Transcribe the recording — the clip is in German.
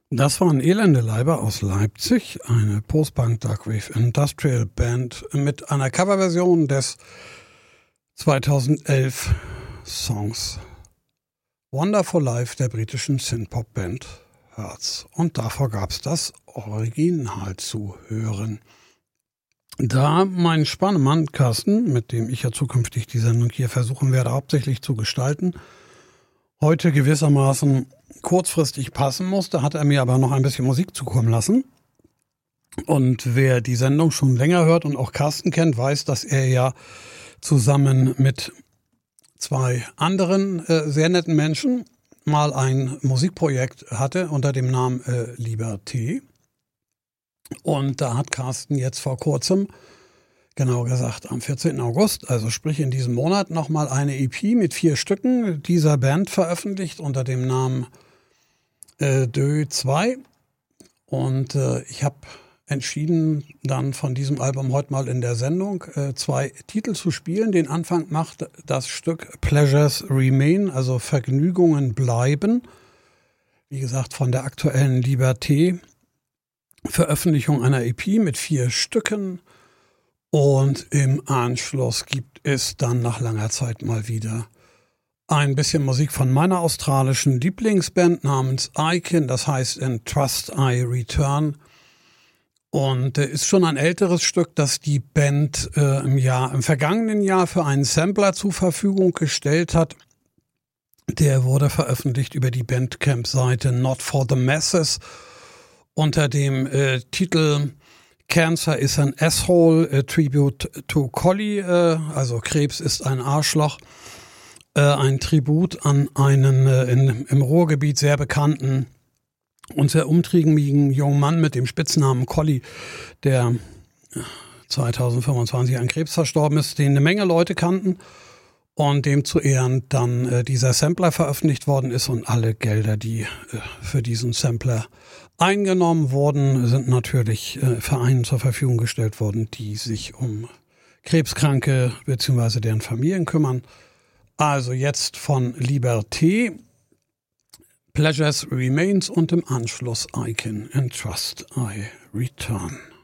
Das waren Elende Leiber aus Leipzig, eine Post-Punk Darkwave Industrial Band mit einer Coverversion des 2011 Songs Wonderful Life der britischen Synthpop-Band Hertz. Und davor gab es das Original zu hören. Da mein Spannemann Carsten, mit dem ich ja zukünftig die Sendung hier versuchen werde, hauptsächlich zu gestalten, heute gewissermaßen kurzfristig passen musste, hat er mir aber noch ein bisschen Musik zukommen lassen. Und wer die Sendung schon länger hört und auch Carsten kennt, weiß, dass er ja zusammen mit zwei anderen sehr netten Menschen mal ein Musikprojekt hatte unter dem Namen Liberté. Und da hat Carsten jetzt vor kurzem, genauer gesagt am 14. August, also sprich in diesem Monat, nochmal eine EP mit 4 Stücken dieser Band veröffentlicht unter dem Namen Deux 2. Und ich habe entschieden, dann von diesem Album heute mal in der Sendung 2 Titel zu spielen. Den Anfang macht das Stück Pleasures Remain, also Vergnügungen bleiben. Wie gesagt, von der aktuellen Liberté. Veröffentlichung einer EP mit 4 Stücken. Und im Anschluss gibt es dann nach langer Zeit mal wieder ein bisschen Musik von meiner australischen Lieblingsband namens Icon, das heißt in Trust I Return. Und ist schon ein älteres Stück, das die Band im vergangenen Jahr für einen Sampler zur Verfügung gestellt hat. Der wurde veröffentlicht über die Bandcamp-Seite Not for the Masses unter dem Titel Cancer is an Asshole, a Tribute to Collie, also Krebs ist ein Arschloch, ein Tribut an einen im Ruhrgebiet sehr bekannten und sehr umtriebigen jungen Mann mit dem Spitznamen Collie, der 2025 an Krebs verstorben ist, den eine Menge Leute kannten und dem zu Ehren dann dieser Sampler veröffentlicht worden ist und alle Gelder, die für diesen Sampler eingenommen wurden, sind natürlich Vereinen zur Verfügung gestellt worden, die sich um Krebskranke bzw. deren Familien kümmern. Also jetzt von Liberté, Pleasures Remains und im Anschluss Icon and Trust I Return.